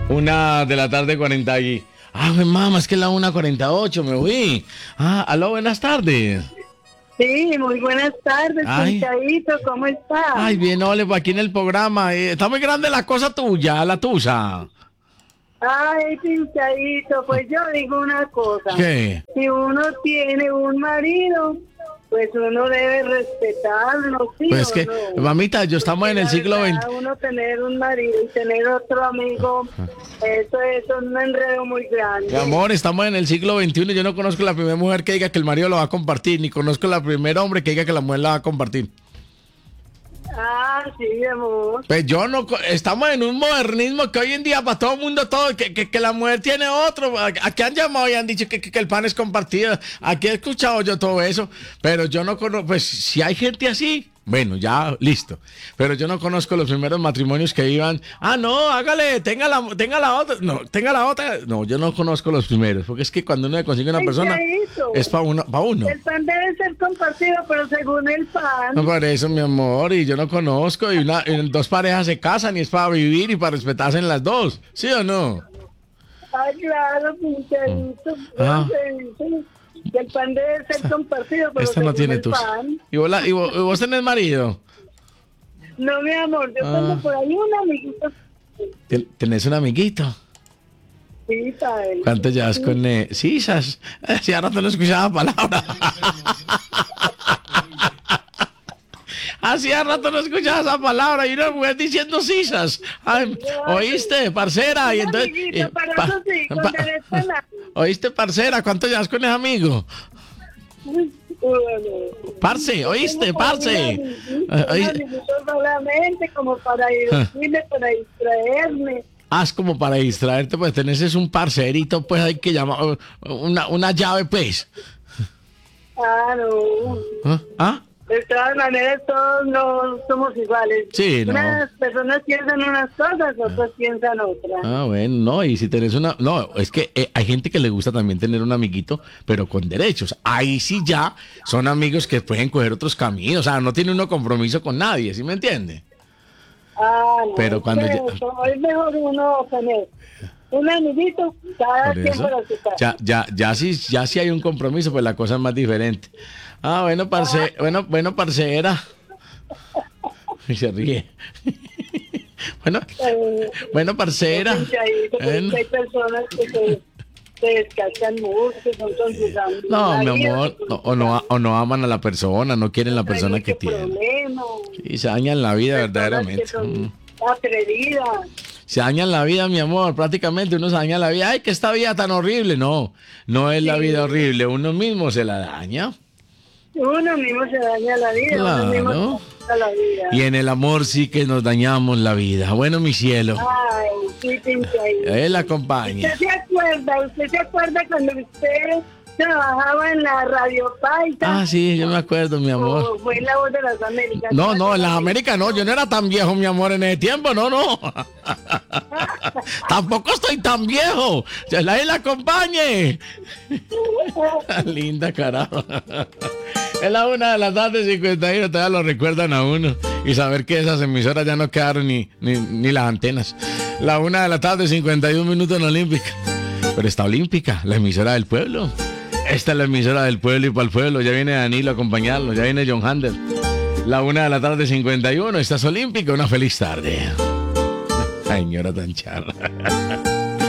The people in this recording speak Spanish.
1 de la tarde, 40 y... Ah, mamá, es que es la 1:48, me voy. Aló, buenas tardes. Sí, muy buenas tardes, Ay. Pinchadito, ¿cómo está? Ay, bien, ole, pues aquí en el programa. Está muy grande la cosa tuya, la tuya. Ay, Pinchadito, pues yo digo una cosa. ¿Qué? Si uno tiene un marido, pues uno debe respetarlo, ¿sí Pues o que, no? mamita, yo estamos en el La siglo verdad, XX. uno tener un marido y tener otro amigo, eso es un enredo muy grande. Mi amor, estamos en el siglo XXI y yo no conozco la primera mujer que diga que el marido lo va a compartir, ni conozco la primera hombre que diga que la mujer la va a compartir. Ah, sí, mi amor. Pues yo no, estamos en un modernismo que hoy en día para todo el mundo, que la mujer tiene otro. Aquí han llamado y han dicho que el pan es compartido. Aquí he escuchado yo todo eso, pero yo no conozco, pues si hay gente así, bueno, ya, listo. Pero yo no conozco los primeros matrimonios que iban, no, hágale, tenga la otra, no, tenga la otra. No, yo no conozco los primeros, porque es que cuando uno consigue una persona, Pinchadito. es para uno, para uno. El pan debe ser compartido, pero según el pan. No, por eso, mi amor, y yo no conozco, y dos parejas se casan y es para vivir y para respetarse en las dos, ¿sí o no? Ah, claro, Pinchadito. Ah. El pan debe ser compartido, pero Esta no según tiene el tus. pan. ¿Y vos tenés marido? No, mi amor, yo tengo por ahí un amiguito. ¿Tenés un amiguito? Sí, ¿sabes? ¿Cuánto llevas con sisas? Si ahora te no escuchaba palabra. Hacía rato no escuchaba esa palabra y una mujer diciendo sisas. Ay, ¿oíste, parcera? Y entonces, Amiguito, para eso sí, con derecho a la... ¿oíste, parcera? ¿Cuánto llevas con ese amigo? Bueno, Parce, ¿oíste, parce? un amiguito solamente como para divertirme, para distraerme. Es como para distraerte, pues tenés es un parcerito, pues hay que llamar una llave, pues. Ah, no. ¿Ah? De todas maneras, todos no somos iguales. Sí, no. Unas personas piensan unas cosas, otras piensan otras. Bueno, no, y si tenés una... No, es que hay gente que le gusta también tener un amiguito, pero con derechos. Ahí sí ya son amigos que pueden coger otros caminos, o sea, no tiene uno compromiso con nadie, ¿sí me entiende? Ah, no. Pero cuando es mejor uno tener un amiguito cada Por quien eso, para su casa. ya sí hay un compromiso, pues la cosa es más diferente. Bueno, parcera. Y se ríe. Bueno, parcera. Bueno. Hay personas que se descachan mucho, que son con sus amigos. No, mi amor, o no aman a la persona, no quieren la persona que tienen. Y se dañan la vida verdaderamente. Atrevidas. Se dañan la vida, mi amor, prácticamente uno se daña la vida. Ay, que esta vida tan horrible. No, no es la vida horrible, uno mismo se la daña. Uno mismo se daña la vida, Claro. uno mismo se daña la vida. Y en el amor sí que nos dañamos la vida. Bueno, mi cielo, Ay, sí, Pinchadito. él la acompaña. ¿Usted se acuerda cuando usted trabajaba en la Radio Paisa? Sí, yo me acuerdo, mi amor. ¿O fue en La Voz de las Américas? No, en las Américas no, yo no era tan viejo, mi amor, en ese tiempo, no. Tampoco estoy tan viejo. Él la acompañe. Linda, carajo. Es la 1 de la tarde, 51, todavía lo recuerdan a uno. Y saber que esas emisoras ya no quedaron ni las antenas. La 1 de la tarde, 51 en Olímpica. Pero está Olímpica, la emisora del pueblo. Esta es la emisora del pueblo y para el pueblo. Ya viene Danilo a acompañarlo, ya viene John Hander. La 1 de la tarde, 51, estás Olímpica, una feliz tarde. Señora tan charra.